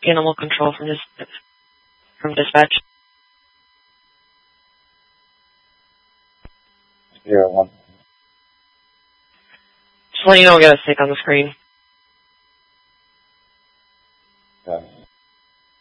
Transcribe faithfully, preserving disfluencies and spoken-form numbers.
animal control from this from dispatch. Zero one. Just letting you know we got a stick on the screen. Okay.